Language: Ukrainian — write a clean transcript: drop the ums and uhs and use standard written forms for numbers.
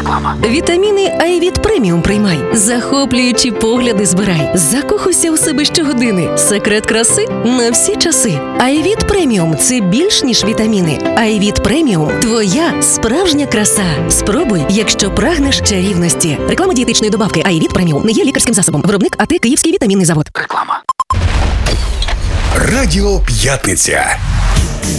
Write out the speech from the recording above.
Реклама. Вітаміни Айвіт Преміум приймай. Захоплюючі погляди збирай. Закохуйся у себе щогодини. Секрет краси на всі часи. Айвіт Преміум – це більш ніж вітаміни. Айвіт Преміум – твоя справжня краса. Спробуй, якщо прагнеш чарівності. Реклама дієтичної добавки Айвіт Преміум не є лікарським засобом. Виробник АТ Київський вітамінний завод. Реклама. Радіо П'ятниця.